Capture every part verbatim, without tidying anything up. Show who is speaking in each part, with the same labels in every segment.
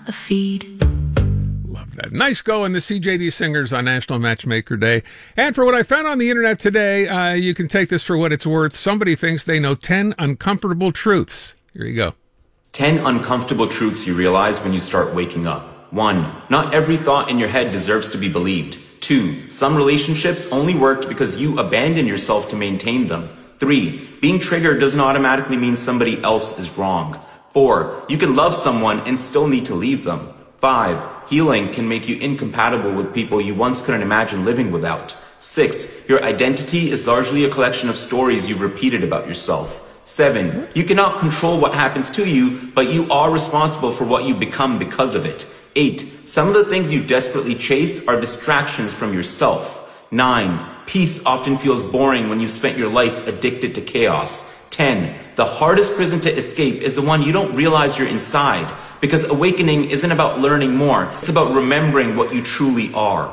Speaker 1: a feed.
Speaker 2: Love that. Nice going, the C J D Singers on National Matchmaker Day. And for what I found on the internet today, uh, you can take this for what it's worth. Somebody thinks they know ten uncomfortable truths. Here you go.
Speaker 3: ten uncomfortable truths you realize when you start waking up. One, not every thought in your head deserves to be believed. Two, some relationships only worked because you abandoned yourself to maintain them. Three, being triggered doesn't automatically mean somebody else is wrong. Four, you can love someone and still need to leave them. Five, healing can make you incompatible with people you once couldn't imagine living without. Six, your identity is largely a collection of stories you've repeated about yourself. Seven, you cannot control what happens to you, but you are responsible for what you become because of it. Eight, some of the things you desperately chase are distractions from yourself. Nine, peace often feels boring when you've spent your life addicted to chaos. Ten, the hardest prison to escape is the one you don't realize you're inside, because awakening isn't about learning more, it's about remembering what you truly are.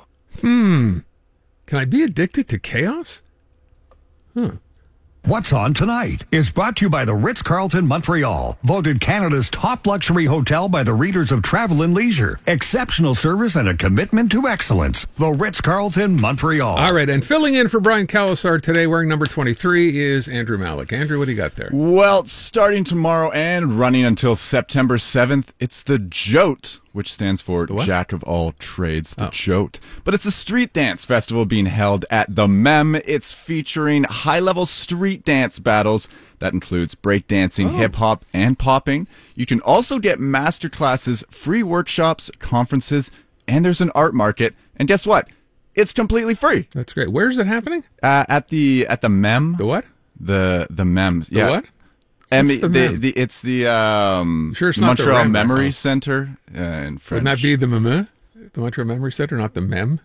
Speaker 2: Hmm. Can I be addicted to chaos? Huh.
Speaker 4: What's On Tonight is brought to you by the Ritz-Carlton Montreal, voted Canada's top luxury hotel by the readers of Travel and Leisure. Exceptional service and a commitment to excellence. The Ritz-Carlton Montreal.
Speaker 2: All right, and filling in for Brian Calasar today, wearing number twenty-three, is Andrew Malik. Andrew, what do you got there?
Speaker 5: Well, starting tomorrow and running until September seventh, it's the Jote, which stands for Jack of All Trades, the oh. Jote. But it's a street dance festival being held at the Mem. It's featuring high-level street dance battles that includes breakdancing, oh. hip-hop, and popping. You can also get master classes, free workshops, conferences, and there's an art market. And guess what? It's completely free.
Speaker 2: That's great. Where's it happening?
Speaker 5: Uh, at the at the Mem.
Speaker 2: The what?
Speaker 5: The the Mem.
Speaker 2: The
Speaker 5: yeah.
Speaker 2: what?
Speaker 5: And the, the, the, it's the um,
Speaker 2: sure it's
Speaker 5: Montreal
Speaker 2: not the
Speaker 5: Memory
Speaker 2: oh.
Speaker 5: Center uh, in French.
Speaker 2: Wouldn't that be the Mem? The Montreal Memory Center, not the Mem?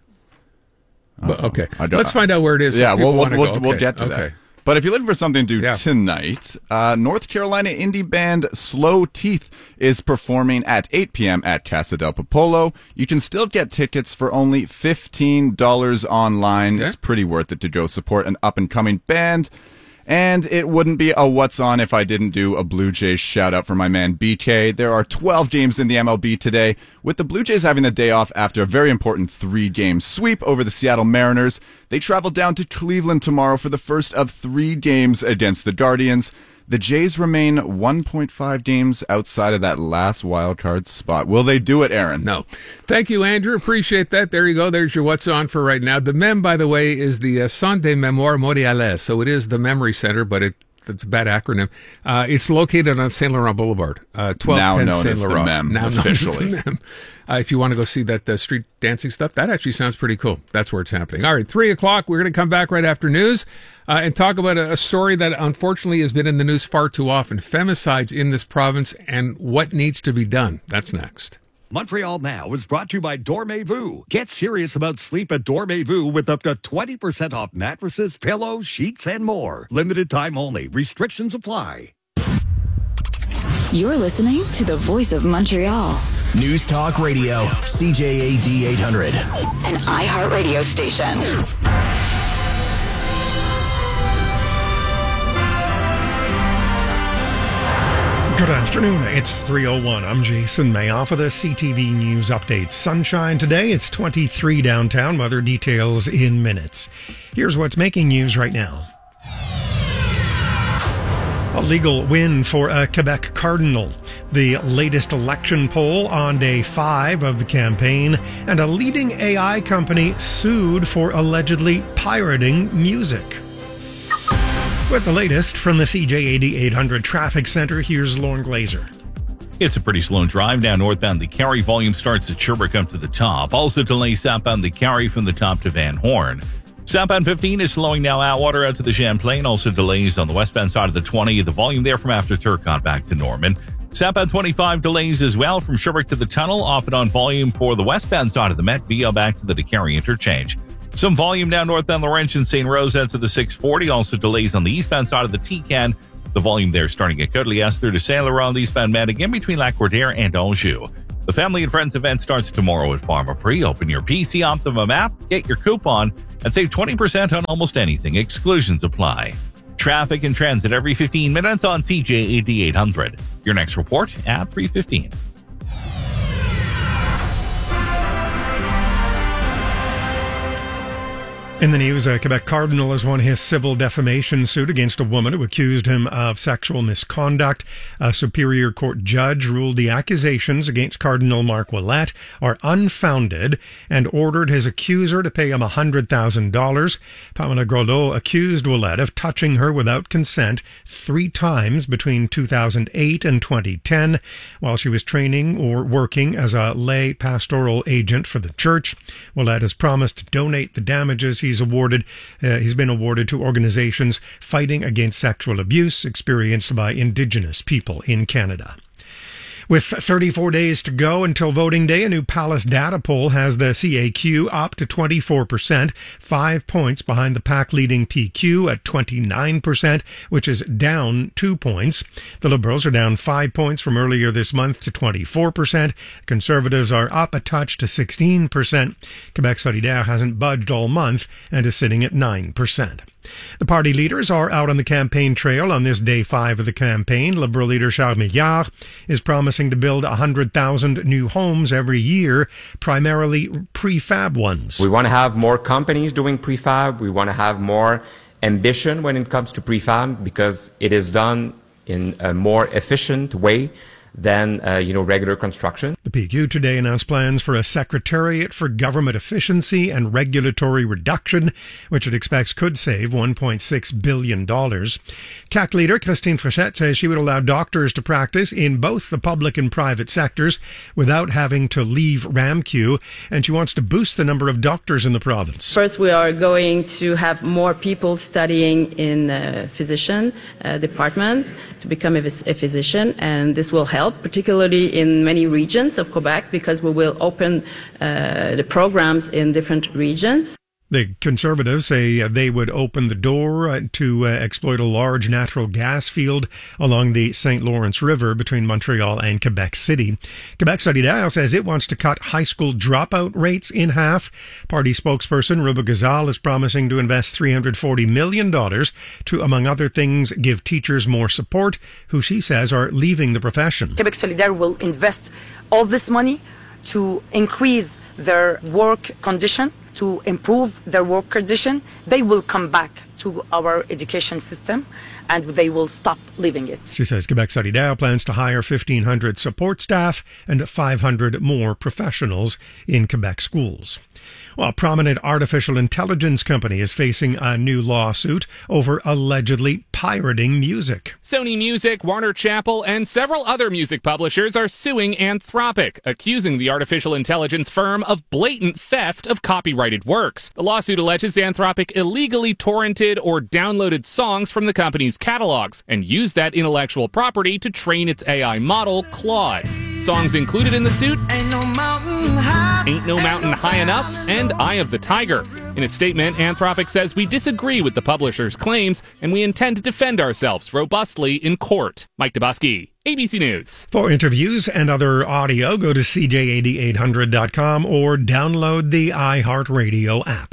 Speaker 2: But, okay,
Speaker 5: I
Speaker 2: let's find out where it is.
Speaker 5: Yeah, we'll we'll, we'll,
Speaker 2: okay.
Speaker 5: we'll get to
Speaker 2: okay.
Speaker 5: that. But if you're looking for something to do
Speaker 2: yeah.
Speaker 5: tonight, uh, North Carolina indie band Slow Teeth is performing at eight p.m. at Casa del Popolo. You can still get tickets for only fifteen dollars online. Okay. It's pretty worth it to go support an up-and-coming band. And it wouldn't be a What's On if I didn't do a Blue Jays shout-out for my man B K. There are twelve games in the M L B today, with the Blue Jays having the day off after a very important three-game sweep over the Seattle Mariners. They travel down to Cleveland tomorrow for the first of three games against the Guardians. The Jays remain one point five games outside of that last wild card spot. Will they do it, Aaron?
Speaker 2: No. Thank you, Andrew. Appreciate that. There you go. There's your What's On for right now. The Mem, by the way, is the uh, Centre des Mémoires Montréalais. So it is the Memory Center, but it it's a bad acronym. Uh, it's located on Saint Laurent Boulevard, uh, twelve
Speaker 5: now
Speaker 2: ten
Speaker 5: known
Speaker 2: Saint
Speaker 5: as
Speaker 2: Laurent.
Speaker 5: the Mem,
Speaker 2: now
Speaker 5: officially.
Speaker 2: Known as the Mem. Uh, if you want to go see that uh, street dancing stuff, that actually sounds pretty cool. That's where it's happening. All right, three o'clock. We're going to come back right after news uh, and talk about a, a story that unfortunately has been in the news far too often: femicides in this province and what needs to be done. That's next.
Speaker 4: Montreal Now is brought to you by Dormez-vous. Get serious about sleep at Dormez-vous with up to twenty percent off mattresses, pillows, sheets, and more. Limited time only. Restrictions apply.
Speaker 6: You're listening to the Voice of Montreal.
Speaker 7: News Talk Radio, C J A D eight hundred.
Speaker 6: An iHeartRadio station.
Speaker 8: Good afternoon. It's three oh one. I'm Jason Mayoff with a C T V News update. Sunshine today. It's twenty-three downtown. Weather details in minutes. Here's what's making news right now. A legal win for a Quebec Cardinal. The latest election poll on day five of the campaign, and a leading A I company sued for allegedly pirating music. With the latest from the C J A D eight hundred Traffic Center, here's Lauren Glazer.
Speaker 9: It's a pretty slow drive down northbound the Carrie. Volume starts at Sherbrooke up to the top. Also delays southbound the Carrie from the top to Van Horn. Southbound fifteen is slowing now Atwater out to the Champlain. Also delays on the westbound side of the twenty. The volume there from after Turcotte back to Norman. Southbound twenty-five delays as well from Sherbrooke to the tunnel. Off and on volume for the westbound side of the Met via back to the DeCarry interchange. Some volume down northbound Laurentian Saint Rose out to the six forty. Also delays on the eastbound side of the T-Can. The volume there starting at Côte-Liesse through to Saint Laurent, the eastbound Met again between Lac-Cordaire and Anjou. The Family and Friends event starts tomorrow at Pharmaprix. Open your P C Optimum app, get your coupon, and save twenty percent on almost anything. Exclusions apply. Traffic and transit every fifteen minutes on C J A D eight hundred. Your next report at three fifteen.
Speaker 8: In the news, a Quebec Cardinal has won his civil defamation suit against a woman who accused him of sexual misconduct. A Superior Court judge ruled the accusations against Cardinal Marc Ouellette are unfounded and ordered his accuser to pay him one hundred thousand dollars. Pamela Groslo accused Ouellette of touching her without consent three times between two thousand eight and twenty ten while she was training or working as a lay pastoral agent for the church. Ouellette has promised to donate the damages he He's awarded. Uh, he's been awarded to organizations fighting against sexual abuse experienced by Indigenous people in Canada. With thirty-four days to go until voting day, a new Palace data poll has the C A Q up to twenty-four percent, five points behind the pack-leading P Q at twenty-nine percent, which is down two points. The Liberals are down five points from earlier this month to twenty-four percent. Conservatives are up a touch to sixteen percent. Quebec Solidaire hasn't budged all month and is sitting at nine percent. The party leaders are out on the campaign trail on this day five of the campaign. Liberal leader Charles Milliard is promising to build one hundred thousand new homes every year, primarily prefab ones.
Speaker 1: We want to have more companies doing prefab. We want to have more ambition when it comes to prefab because it is done in a more efficient way than uh, you know regular construction.
Speaker 8: The P Q today announced plans for a Secretariat for Government Efficiency and Regulatory Reduction, which it expects could save one point six billion dollars. C A Q leader Christine Fréchette says she would allow doctors to practice in both the public and private sectors without having to leave RAMQ, and she wants to boost the number of doctors in the province.
Speaker 10: First, we are going to have more people studying in the physician uh, department to become a, a physician, and this will help. Particularly in many regions of Quebec, because we will open uh, the programs in different regions.
Speaker 8: The Conservatives say they would open the door to uh, exploit a large natural gas field along the Saint Lawrence River between Montreal and Quebec City. Quebec Solidaire says it wants to cut high school dropout rates in half. Party spokesperson Ruba Gazal is promising to invest three hundred forty million dollars to, among other things, give teachers more support, who she says are leaving the profession.
Speaker 11: Quebec Solidaire will invest all this money to increase their work condition, to improve their work condition. They will come back to our education system and they will stop leaving it.
Speaker 8: She says Quebec Solidaire plans to hire fifteen hundred support staff and five hundred more professionals in Quebec schools. Well, a prominent artificial intelligence company is facing a new lawsuit over allegedly pirating music.
Speaker 12: Sony Music, Warner Chappell, and several other music publishers are suing Anthropic, accusing the artificial intelligence firm of blatant theft of copyrighted works. The lawsuit alleges Anthropic illegally torrented or downloaded songs from the company's catalogs and used that intellectual property to train its A I model, Claude. Songs included in the suit: Ain't No Mountain High, Ain't No Mountain High Enough, and Eye of the Tiger. In a statement, Anthropic says, "We disagree with the publisher's claims, and we intend to defend ourselves robustly in court." Mike Dubusky, A B C News.
Speaker 8: For interviews and other audio, go to C J A D eight hundred dot com or download the iHeartRadio app.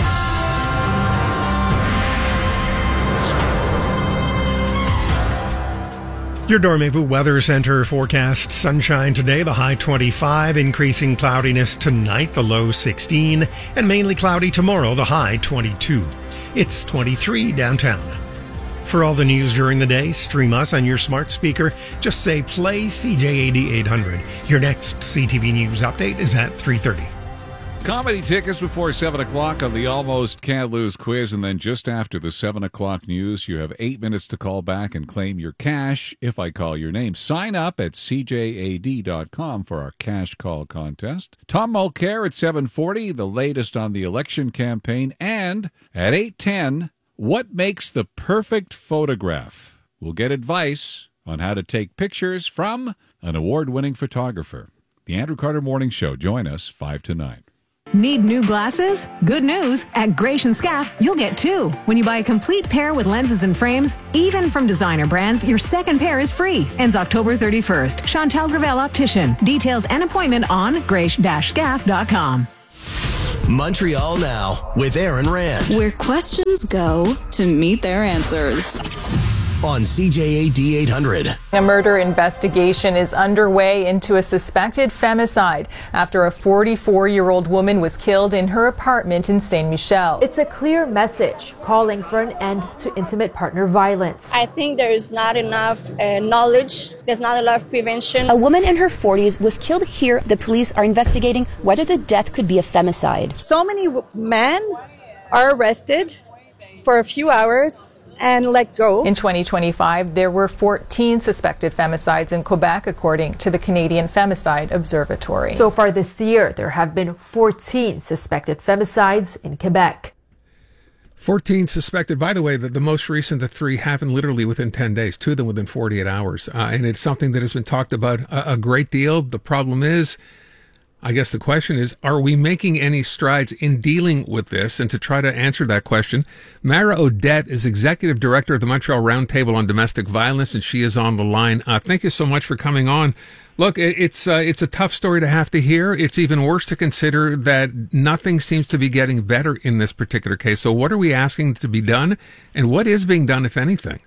Speaker 8: Your Dormevu Weather Center forecast: sunshine today, the high twenty-five, increasing cloudiness tonight, the low sixteen, and mainly cloudy tomorrow, the high twenty-two. It's twenty-three downtown. For all the news during the day, stream us on your smart speaker. Just say play C J A D eight hundred. Your next C T V News update is at three thirty.
Speaker 13: Comedy tickets before seven o'clock on the Almost Can't Lose quiz, and then just after the seven o'clock news, you have eight minutes to call back and claim your cash if I call your name. Sign up at C J A D dot com for our cash call contest. Tom Mulcair at seven forty, the latest on the election campaign, and at eight ten, what makes the perfect photograph? We'll get advice on how to take pictures from an award-winning photographer. The Andrew Carter Morning Show. Join us five to nine.
Speaker 14: Need new glasses? Good news. At Gratian Scaff, you'll get two. When you buy a complete pair with lenses and frames, even from designer brands, your second pair is free. Ends October thirty-first. Chantal Gravel Optician. Details and appointment on grace dash scaff dot com.
Speaker 7: Montreal Now with Aaron Rand.
Speaker 6: Where questions go to meet their answers.
Speaker 7: on C J A D eight hundred.
Speaker 15: A murder investigation is underway into a suspected femicide after a forty-four-year-old woman was killed in her apartment in Saint Michel.
Speaker 16: It's a clear message calling for an end to intimate partner violence.
Speaker 17: I think there is not enough uh, knowledge. There's not enough prevention.
Speaker 18: A woman in her forties was killed here. The police are investigating whether the death could be a femicide.
Speaker 19: So many men are arrested for a few hours and let go.
Speaker 15: In twenty twenty-five, there were fourteen suspected femicides in Quebec, according to the Canadian Femicide Observatory.
Speaker 16: So far this year, there have been fourteen suspected femicides in Quebec.
Speaker 2: fourteen suspected. By the way, the, the most recent, the three, happened literally within ten days, two of them within forty-eight hours. Uh, and it's something that has been talked about a, a great deal. The problem is, I guess the question is, are we making any strides in dealing with this? And to try to answer that question, Mara Odette is Executive Director of the Montreal Roundtable on Domestic Violence, and she is on the line. Uh, thank you so much for coming on. Look, it, it's uh, it's a tough story to have to hear. It's even worse to consider that nothing seems to be getting better in this particular case. So what are we asking to be done, and what is being done, if anything?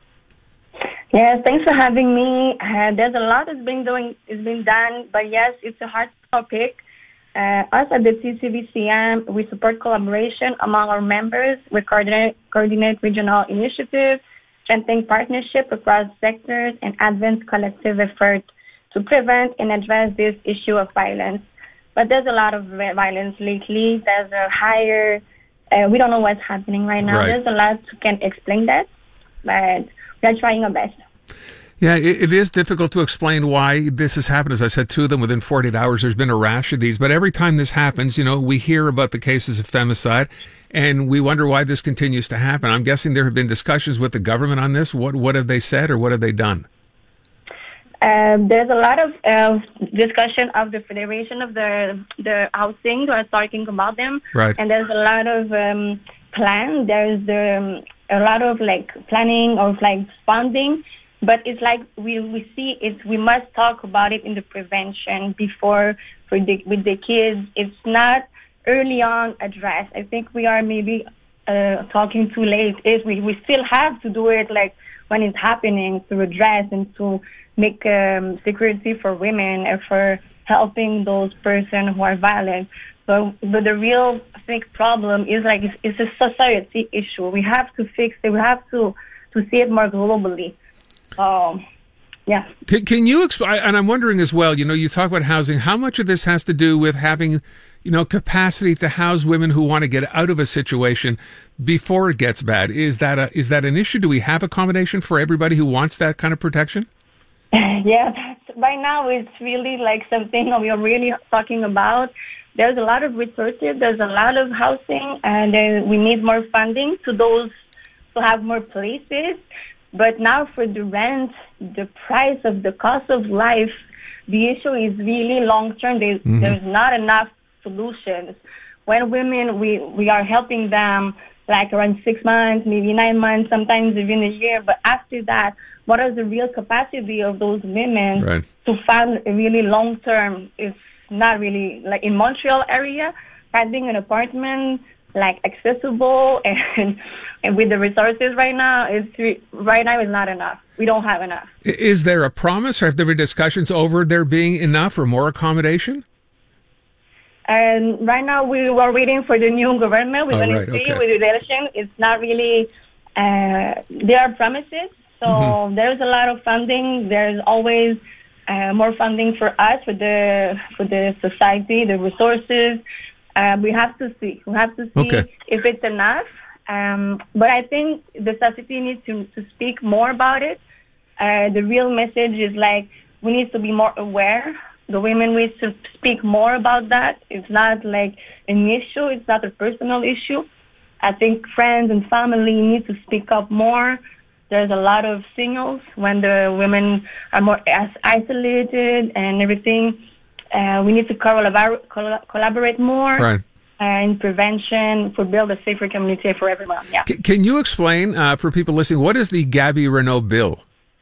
Speaker 20: Yes, thanks for having me. Uh, there's a lot that's been doing is being done, but yes, it's a hard topic. Uh, us at the T C V C M, we support collaboration among our members. We coordinate, coordinate regional initiatives, strengthening partnership across sectors, and advance collective effort to prevent and address this issue of violence. But there's a lot of violence lately. There's a higher, uh, we don't know what's happening right now.
Speaker 2: Right.
Speaker 20: There's a lot to can explain that, but we're trying our best.
Speaker 2: Yeah, it, it is difficult to explain why this has happened. As I said, two of them within forty-eight hours. There's been a rash of these. But every time this happens, you know, we hear about the cases of femicide, and we wonder why this continues to happen. I'm guessing there have been discussions with the government on this. What what have they said, or what have they done?
Speaker 20: Um, there's a lot of uh, discussion of the Federation of the the housing who are talking about them.
Speaker 2: Right.
Speaker 20: And there's a lot of um, plan. There's um, a lot of like planning of like funding. But it's like we we see it. We must talk about it in the prevention before for the with the kids. It's not early on addressed. I think we are maybe uh, talking too late. Is we we still have to do it like when it's happening to address and to make um, security for women and for helping those persons who are violent. But but the real I think problem is like it's, it's a society issue. We have to fix it. We have to to see it more globally. Um, yeah.
Speaker 2: Can, can you explain? And I'm wondering as well. You know, you talk about housing. How much of this has to do with having, you know, capacity to house women who want to get out of a situation before it gets bad? Is that a is that an issue? Do we have accommodation for everybody who wants that kind of protection?
Speaker 20: Yeah, that's, right now it's really like something we are really talking about. There's a lot of resources. There's a lot of housing, and uh, we need more funding to those to have more places. But now for the rent, the price of the cost of life, the issue is really long term. There, mm-hmm. There's not enough solutions. When women, we, we are helping them like around six months, maybe nine months, sometimes even a year. But after that, what is the real capacity of those women
Speaker 2: right.
Speaker 20: to find a really long term? It's not really like in Montreal area, finding an apartment like accessible and and with the resources right now, it's re- right now is not enough. We don't have enough.
Speaker 2: Is there a promise, or have there been discussions over there being enough or more accommodation?
Speaker 20: And right now we were waiting for the new government. We're
Speaker 2: oh,
Speaker 20: going
Speaker 2: right,
Speaker 20: to see
Speaker 2: okay.
Speaker 20: with the election. It's not really. Uh, there are promises, so mm-hmm. there's a lot of funding. There's always uh, more funding for us, for the for the society, the resources. Uh, we have to see. We have to see
Speaker 2: okay.
Speaker 20: if it's enough. Um, but I think the society needs to, to speak more about it. Uh, the real message is like we need to be more aware. The women need to speak more about that. It's not like an issue. It's not a personal issue. I think friends and family need to speak up more. There's a lot of signals when the women are more isolated and everything. Uh, we need to collabor- coll- collaborate more.
Speaker 2: Right.
Speaker 20: And prevention for build a safer community for everyone. Yeah.
Speaker 2: C- can you explain uh, for people listening, what is the Gabby Renault bill?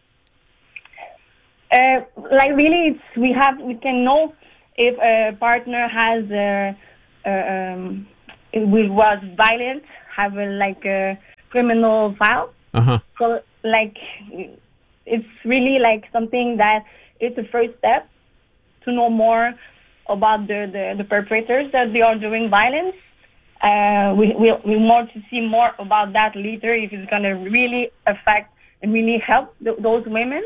Speaker 20: Uh, like really, it's, we have we can know if a partner has a, a um, it was violent, have a, like a criminal file.
Speaker 2: Uh huh.
Speaker 20: So like, it's really like something that is the first step to know more about the, the, the perpetrators that they are doing violence. Uh, we, we, we want to see more about that later, if it's going to really affect and really help th- those women.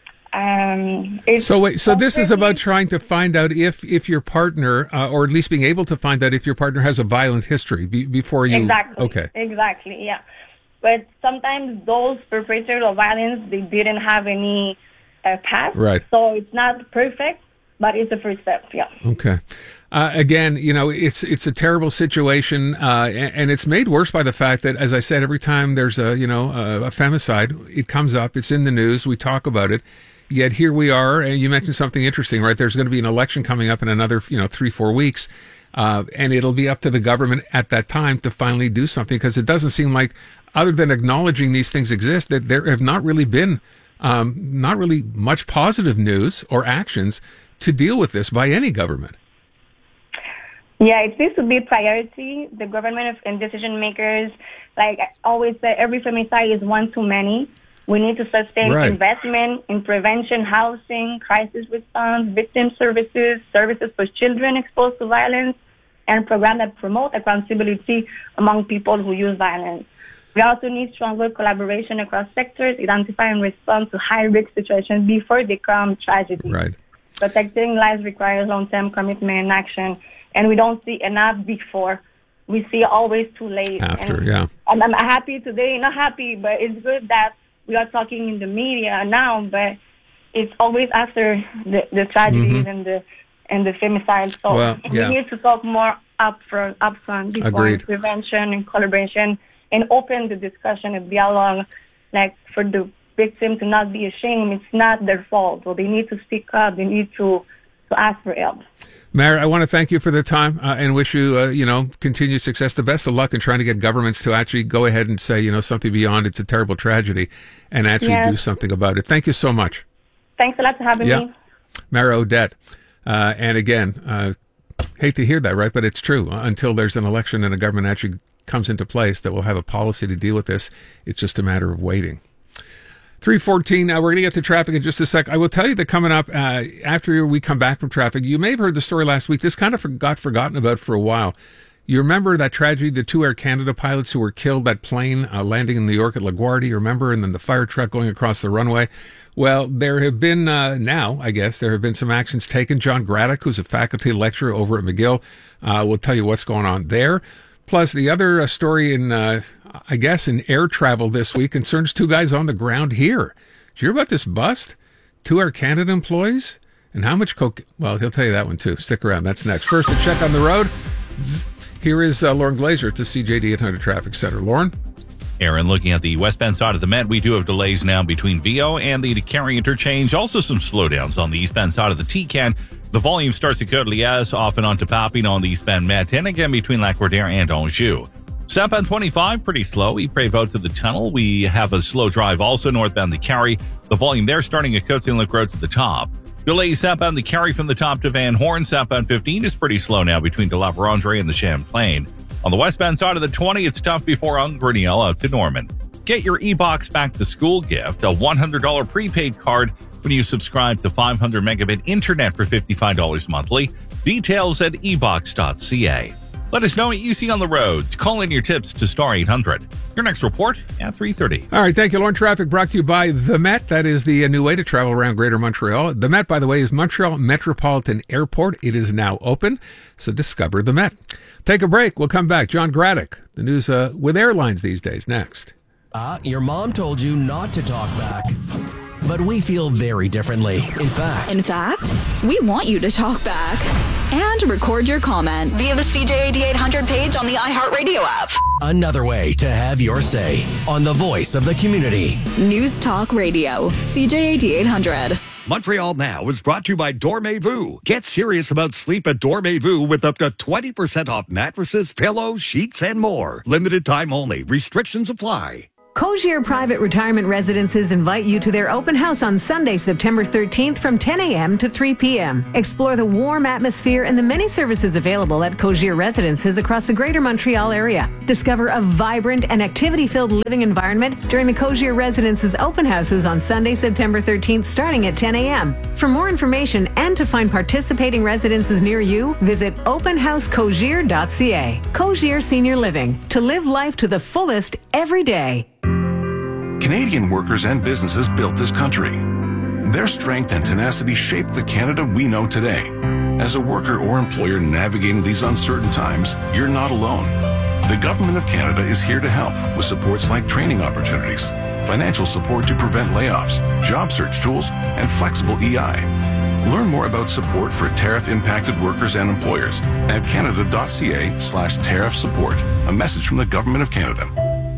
Speaker 20: Um,
Speaker 2: so wait, so this is about trying to find out if, if your partner, uh, or at least being able to find out if your partner has a violent history be, before you...
Speaker 20: Exactly.
Speaker 2: Okay.
Speaker 20: Exactly, yeah. But sometimes those perpetrators of violence, they didn't have any uh, past.
Speaker 2: Right.
Speaker 20: So it's not perfect, but it's the first step, yeah.
Speaker 2: Okay. Uh, again, you know, it's it's a terrible situation, uh, and, and it's made worse by the fact that, as I said, every time there's a, you know, a, a femicide, it comes up, it's in the news, we talk about it. Yet here we are, and you mentioned something interesting, right? There's going to be an election coming up in another, you know, three, four weeks, uh, and it'll be up to the government at that time to finally do something, because it doesn't seem like, other than acknowledging these things exist, that there have not really been, um, not really much positive news or actions to deal with this by any government.
Speaker 20: Yeah, it needs to be a priority. The government and decision makers, like I always say, every femicide is one too many. We need to sustain
Speaker 2: Right.
Speaker 20: investment in prevention, housing, crisis response, victim services, services for children exposed to violence, and programs that promote accountability among people who use violence. We also need stronger collaboration across sectors, identify and respond to high-risk situations before they become tragedy.
Speaker 2: Right.
Speaker 20: Protecting lives requires long-term commitment and action, and we don't see enough before. We see always too late.
Speaker 2: After,
Speaker 20: and
Speaker 2: yeah.
Speaker 20: I'm, I'm happy today, not happy, but it's good that we are talking in the media now, but it's always after the, the tragedies
Speaker 2: Mhm.
Speaker 20: and the and the femicide. So
Speaker 2: Well, yeah.
Speaker 20: we need to talk more upfront, upfront before
Speaker 2: Agreed.
Speaker 20: prevention and collaboration, and open the discussion and dialogue, like for the victim to not be ashamed. It's not their fault. So they need to speak up. They need to, to ask for help.
Speaker 2: Mayor, I want to thank you for the time uh, and wish you, uh, you know, continued success. The best of luck in trying to get governments to actually go ahead and say, you know, something beyond it's a terrible tragedy and actually
Speaker 20: Yes.
Speaker 2: do something about it. Thank you so much.
Speaker 20: Thanks a lot for having
Speaker 2: Yeah.
Speaker 20: me.
Speaker 2: Mayor Odette. Uh, and again, uh, hate to hear that, right? But it's true. Uh, Until there's an election and a government actually comes into place that will have a policy to deal with this, it's just a matter of waiting. three fourteen, uh, we're going to get to traffic in just a sec. I will tell you that coming up uh, after we come back from traffic, you may have heard the story last week. This kind of for- got forgotten about for a while. You remember that tragedy, the two Air Canada pilots who were killed, that plane uh, landing in New York at LaGuardia, you remember, and then the fire truck going across the runway? Well, there have been, uh, now, I guess, there have been some actions taken. John Graddick, who's a faculty lecturer over at McGill, uh, will tell you what's going on there. Plus, the other uh, story in, uh, I guess, in air travel this week concerns two guys on the ground here. Did you hear about this bust? Two Air Canada employees? And how much coke? Well, he'll tell you that one, too. Stick around. That's next. First, a check on the road. Zzz. Here is uh, Lauren Glazer at the C J D eight hundred Traffic Center. Lauren?
Speaker 9: Aaron, looking at the westbound side of the Met, we do have delays now between Vio and the Carry interchange. Also some slowdowns on the eastbound side of the T-Can. The volume starts at Côte-Liesse, off and on to Papine on the eastbound Met, and again between Lac-Roudère and Anjou. Southbound twenty-five, pretty slow. Ypres out to the tunnel. We have a slow drive also northbound the Carry. The volume there starting at Côte-Saint-Luc Road to the top. Delays southbound the Carry from the top to Van Horn. Southbound fifteen is pretty slow now between De La Vérendrye and the Champlain. On the westbound side of the twenty, it's tough before Ungreniel out to Norman. Get your e-box back to school gift, a one hundred dollars prepaid card when you subscribe to five hundred megabit internet for fifty-five dollars monthly. Details at e box dot c a. Let us know what you see on the roads. Call in your tips to Star eight hundred. Your next report at three thirty.
Speaker 2: All right, thank you, Lauren. Traffic brought to you by The Met. That is the uh, new way to travel around Greater Montreal. The Met, by the way, is Montreal Metropolitan Airport. It is now open, so discover The Met. Take a break. We'll come back. John Graddick, the news uh, with airlines these days, next.
Speaker 7: Uh, your mom told you not to talk back. But we feel very differently. In fact,
Speaker 6: In fact, we want you to talk back and record your comment via the C J A D eight hundred page on the iHeartRadio app.
Speaker 7: another way to have your say on the voice of the community.
Speaker 6: News Talk Radio, C J A D eight hundred.
Speaker 4: Montreal Now is brought to you by Dormez-vous. Get serious about sleep at Dormez-vous with up to twenty percent off mattresses, pillows, sheets, and more. Limited time only. Restrictions apply.
Speaker 14: Cogier Private Retirement Residences invite you to their open house on Sunday, September thirteenth from ten a.m. to three p.m. Explore the warm atmosphere and the many services available at Cogier Residences across the Greater Montreal area. Discover a vibrant and activity-filled living environment during the Cogier Residences open houses on Sunday, September thirteenth, starting at ten a.m. For more information and to find participating residences near you, visit open house cogier dot c a. Cogier Senior Living. To live life to the fullest every day.
Speaker 21: Canadian workers and businesses built this country. Their strength and tenacity shaped the Canada we know today. As a worker or employer navigating these uncertain times, you're not alone. The Government of Canada is here to help with supports like training opportunities, financial support to prevent layoffs, job search tools, and flexible E I. Learn more about support for tariff-impacted workers and employers at canada.ca slash tariff support. A message from the Government of Canada.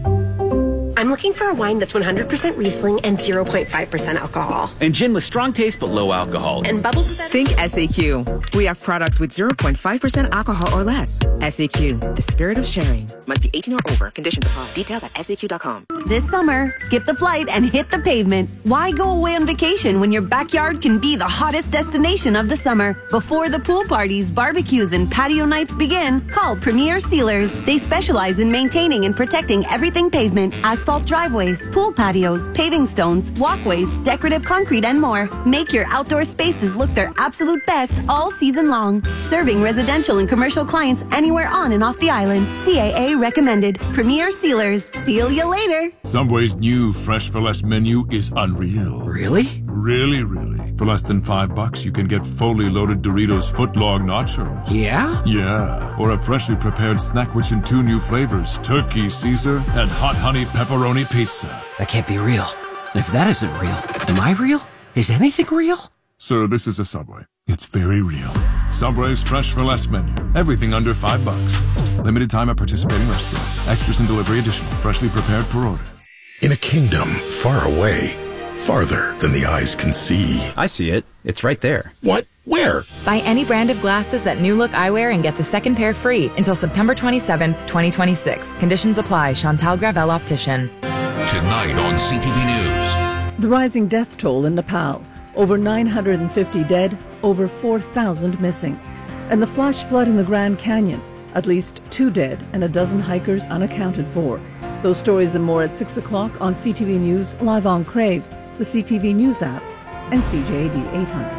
Speaker 22: I'm looking for a wine that's one hundred percent Riesling and zero point five percent alcohol.
Speaker 23: And gin with strong taste but low alcohol.
Speaker 22: And bubbles with that.
Speaker 24: Think S A Q. We have products with zero point five percent alcohol or less. S A Q, the spirit of sharing. Must be eighteen or over. Conditions apply. Details at S A Q dot com.
Speaker 25: This summer, skip the flight and hit the pavement. Why go away on vacation when your backyard can be the hottest destination of the summer? Before the pool parties, barbecues, and patio nights begin, call Premier Sealers. They specialize in maintaining and protecting everything pavement, asphalt driveways, pool patios, paving stones, walkways, decorative concrete, and more. Make your outdoor spaces look their absolute best all season long. Serving residential and commercial clients anywhere on and off the island. C A A recommended. Premier Sealers. Seal you later.
Speaker 26: Subway's new Fresh for Less menu is unreal.
Speaker 23: Really?
Speaker 26: Really, really. For less than five bucks, you can get fully loaded Doritos footlong nachos.
Speaker 23: Yeah?
Speaker 26: Yeah. Or a freshly prepared snack rich in two new flavors, turkey Caesar and hot honey pepperoni pizza.
Speaker 23: That can't be real. And if that isn't real, am I real? Is anything real?
Speaker 26: Sir, this is a Subway. It's very real. Subway's Fresh for Less menu. Everything under five bucks. Limited time at participating restaurants. Extras and delivery additional. Freshly prepared per order.
Speaker 27: In a kingdom far away, farther than the eyes can see.
Speaker 23: I see it. It's right there.
Speaker 27: What? Where?
Speaker 28: Buy any brand of glasses at New Look Eyewear and get the second pair free until September twenty-seventh, twenty twenty-six. Conditions apply. Chantal Gravel Optician.
Speaker 29: Tonight on C T V News.
Speaker 30: The rising death toll in Nepal. Over nine hundred fifty dead, over four thousand missing. And the flash flood in the Grand Canyon. At least two dead and a dozen hikers unaccounted for. Those stories and more at six o'clock on C T V News, live on Crave, the C T V News app, and C J A D eight hundred.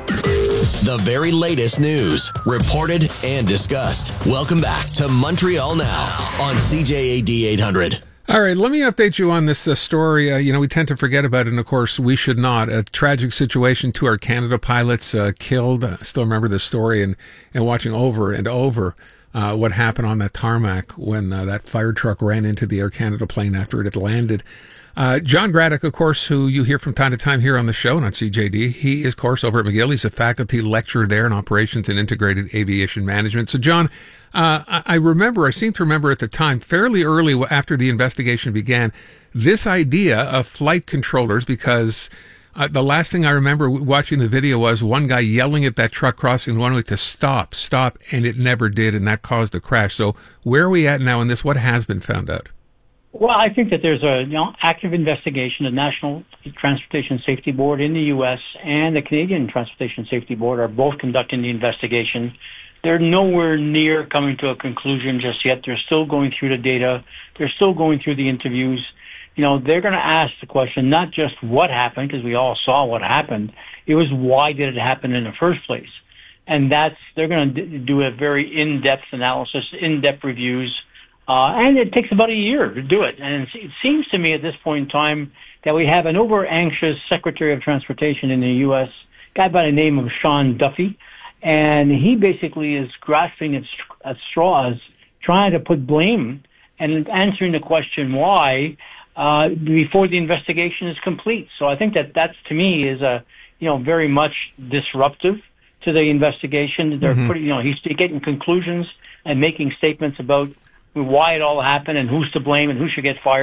Speaker 7: The very latest news, reported and discussed. Welcome back to Montreal Now on C J A D eight hundred.
Speaker 2: All right, let me update you on this uh, story. Uh, you know, we tend to forget about it, and of course, we should not. A tragic situation. Two Air Canada pilots uh, killed. I still remember this story and, and watching over and over uh, what happened on that tarmac when uh, that fire truck ran into the Air Canada plane after it had landed. Uh, John Graddick, of course, who you hear from time to time here on the show and on C J D, he is, of course, over at McGill. He's a faculty lecturer there in operations and integrated aviation management. So, John, uh, I, I remember, I seem to remember at the time, fairly early after the investigation began, this idea of flight controllers, because uh, the last thing I remember watching the video was one guy yelling at that truck crossing the runway to stop, stop, and it never did, and that caused a crash. So where are we at now in this? What has been found out?
Speaker 31: Well, I think that there's a you know active investigation. The National Transportation Safety Board in the U S and the Canadian Transportation Safety Board are both conducting the investigation. They're nowhere near coming to a conclusion just yet. They're still going through the data. They're still going through the interviews. You know, they're going to ask the question, not just what happened, because we all saw what happened. It was why did it happen in the first place? And that's, they're going to do a very in-depth analysis, in-depth reviews. Uh, and it takes about a year to do it. And it seems to me at this point in time that we have an over-anxious Secretary of Transportation in the U S, a guy by the name of Sean Duffy, and he basically is grasping at, at straws, trying to put blame and answering the question why uh, before the investigation is complete. So I think that that's, to me, is a you know very much disruptive to the investigation. They're mm-hmm. pretty, you know, he's getting conclusions and making statements about why it all happened and who's to blame and who should get fired.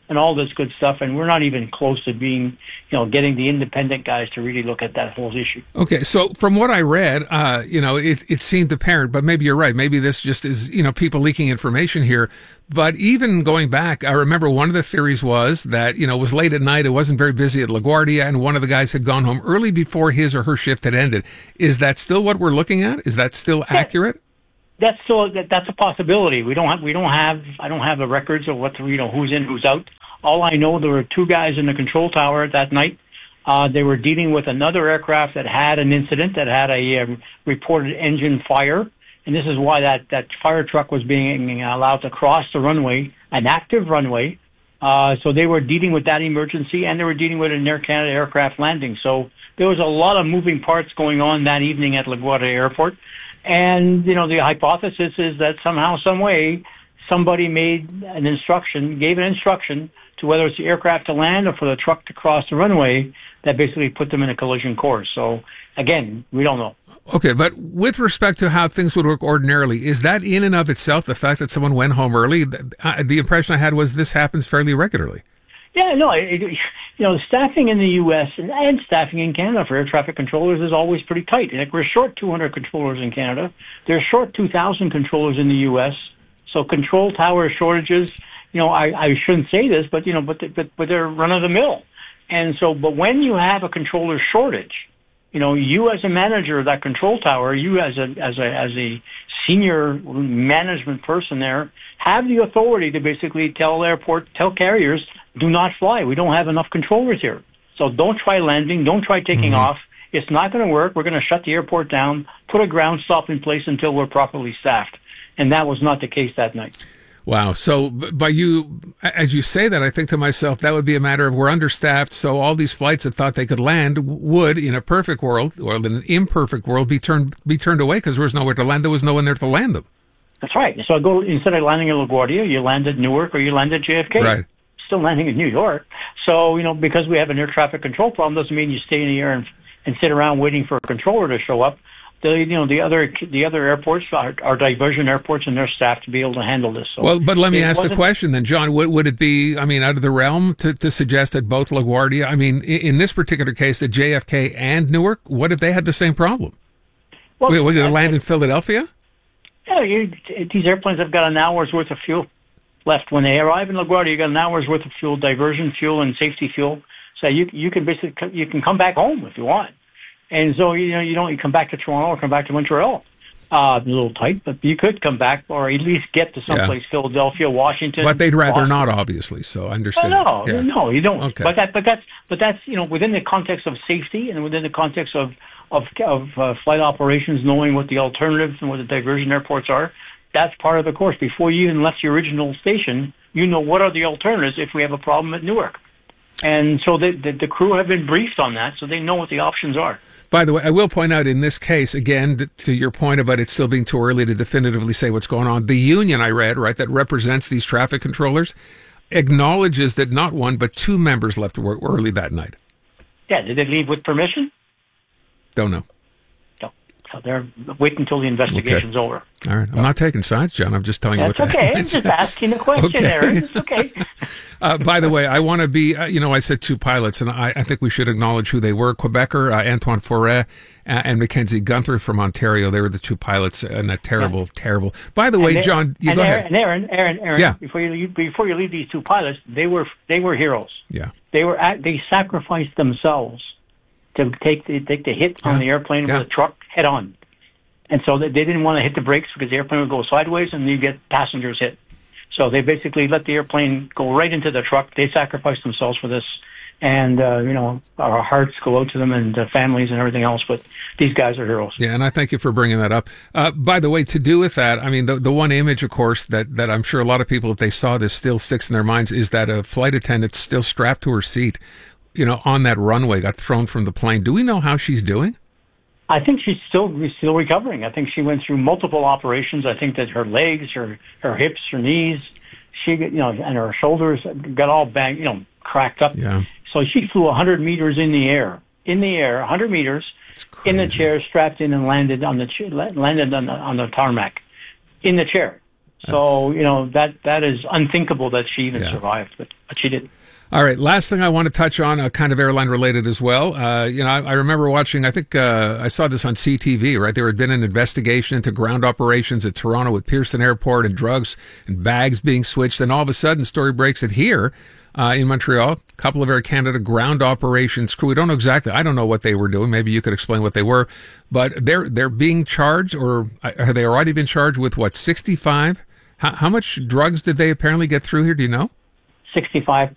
Speaker 31: and all this good stuff. And we're not even close to being, you know, getting the independent guys to really look at that whole issue.
Speaker 2: Okay, so from what I read, uh, you know, it, it seemed apparent, but maybe you're right. Maybe this just is, you know, people leaking information here. But even going back, I remember one of the theories was that, you know, it was late at night. It wasn't very busy at LaGuardia, and one of the guys had gone home early before his or her shift had ended. Is that still what we're looking at? Is that still
Speaker 31: Yeah.
Speaker 2: accurate?
Speaker 31: That's still that, that's a possibility. We don't have we don't have I don't have the records of what the, you know who's in who's out. All I know, there were two guys in the control tower that night. Uh, they were dealing with another aircraft that had an incident, that had a uh, reported engine fire. And this is why that, that fire truck was being allowed to cross the runway, an active runway. Uh, so they were dealing with that emergency, and they were dealing with an Air Canada aircraft landing. So there was a lot of moving parts going on that evening at LaGuardia Airport. And, you know, the hypothesis is that somehow, some way, somebody made an instruction, gave an instruction to whether it's the aircraft to land or for the truck to cross the runway that basically put them in a collision course. So, again, we don't know.
Speaker 2: Okay, but with respect to how things would work ordinarily, is that in and of itself, the fact that someone went home early? The, the impression I had was this happens fairly regularly.
Speaker 31: Yeah, no, it, you know, staffing in the U S and, and staffing in Canada for air traffic controllers is always pretty tight. Like, we're short two hundred controllers in Canada. They're short two thousand controllers in the U S. So control tower shortages, you know, I, I shouldn't say this, but, you know, but, but, but they're run of the mill. And so, but when you have a controller shortage, you know, you as a manager of that control tower, you as a, as a, as a senior management person there, have the authority to basically tell airport, tell carriers, do not fly. We don't have enough controllers here. So don't try landing. Don't try taking mm-hmm. off. It's not going to work. We're going to shut the airport down, put a ground stop in place until we're properly staffed. And that was not the case that night.
Speaker 2: Wow. So by you, as you say that, I think to myself, that would be a matter of we're understaffed. So all these flights that thought they could land would, in a perfect world, or in an imperfect world, be turned, be turned away because there was nowhere to land. There was no one there to land them.
Speaker 31: That's right. So I go, instead of landing in LaGuardia, you land at Newark or you land at J F K.
Speaker 2: Right.
Speaker 31: Still landing in New York. So, you know, because we have an air traffic control problem doesn't mean you stay in the air and, and sit around waiting for a controller to show up. The, you know, the other the other airports are, are diversion airports and their staff to be able to handle this. So
Speaker 2: well, but let me ask the question then, John. Would, would it be, I mean, out of the realm to, to suggest that both LaGuardia, I mean, in, in this particular case, that J F K and Newark, what if they had the same problem? Well, Wait, we're going to land in Philadelphia?
Speaker 31: Yeah, you, these airplanes have got an hour's worth of fuel left. When they arrive in LaGuardia, you got an hour's worth of fuel, diversion fuel and safety fuel. So you you can basically you can come back home if you want. And so, you know, you don't you come back to Toronto or come back to Montreal. Uh, a little tight, but you could come back or at least get to someplace, yeah. Philadelphia, Washington.
Speaker 2: But they'd rather
Speaker 31: Boston.
Speaker 2: not, obviously, so I understand.
Speaker 31: Oh, no,
Speaker 2: yeah.
Speaker 31: no, you don't.
Speaker 2: Okay.
Speaker 31: But that, but that's, but that's, you know, within the context of safety and within the context of, of, of uh, flight operations, knowing what the alternatives and what the diversion airports are, that's part of the course. Before you even left your original station, you know what are the alternatives if we have a problem at Newark. And so the, the, the crew have been briefed on that, so they know what the options are.
Speaker 2: By the way, I will point out in this case, again, to your point about it still being too early to definitively say what's going on, the union I read, right, that represents these traffic controllers, acknowledges that not one, but two members left work early that night.
Speaker 31: Yeah, did they leave with permission?
Speaker 2: Don't know.
Speaker 31: No. So they're wait until the investigation's
Speaker 2: okay.
Speaker 31: over.
Speaker 2: All right. I'm not taking sides, John. I'm just telling
Speaker 31: That's
Speaker 2: you what
Speaker 31: okay. I'm just asking a question,
Speaker 2: okay.
Speaker 31: Aaron. It's okay.
Speaker 2: uh, by the way, I want to be, uh, you know, I said two pilots, and I, I think we should acknowledge who they were. Quebecer, uh, Antoine Forêt, uh, and Mackenzie Gunther from Ontario. They were the two pilots in that terrible, yeah. terrible. By the way,
Speaker 31: and
Speaker 2: John, you
Speaker 31: and
Speaker 2: go
Speaker 31: Aaron,
Speaker 2: ahead.
Speaker 31: And Aaron, Aaron, Aaron,
Speaker 2: yeah.
Speaker 31: before you leave, before you leave these two pilots, they were they were heroes.
Speaker 2: Yeah.
Speaker 31: They were at, they sacrificed themselves to take the, take the hit yeah. on the airplane yeah. with a truck head on. And so they didn't want to hit the brakes because the airplane would go sideways and you get passengers hit. So they basically let the airplane go right into the truck. They sacrificed themselves for this. And, uh, you know, our hearts go out to them and uh, families and everything else. But these guys are heroes.
Speaker 2: Yeah, and I thank you for bringing that up. Uh, by the way, to do with that, I mean, the, the one image, of course, that, that I'm sure a lot of people, if they saw this, still sticks in their minds is that a flight attendant still strapped to her seat, you know, on that runway, got thrown from the plane. Do we know how she's doing?
Speaker 31: I think she's still still recovering. I think she went through multiple operations. I think that her legs, her her hips, her knees, she you know, and her shoulders got all banged, you know, cracked up.
Speaker 2: Yeah.
Speaker 31: So she flew one hundred meters in the air, in the air, one hundred meters, in the chair, strapped in, and landed on the landed on the, on the tarmac, in the chair. So, you know, that that is unthinkable that she even
Speaker 2: Yeah.
Speaker 31: survived, but, but she did.
Speaker 2: All right, last thing I want to touch on, uh, kind of airline related as well. Uh, you know, I, I remember watching, I think uh, I saw this on C T V, right? There had been an investigation into ground operations at Toronto at Pearson Airport and drugs and bags being switched. Then all of a sudden, story breaks that here uh, in Montreal, a couple of Air Canada ground operations crew. We don't know exactly. I don't know what they were doing. Maybe you could explain what they were. But they're they're being charged, or have they already been charged with, what, sixty-five? How, how much drugs did they apparently get through here? Do you know?
Speaker 31: sixty-five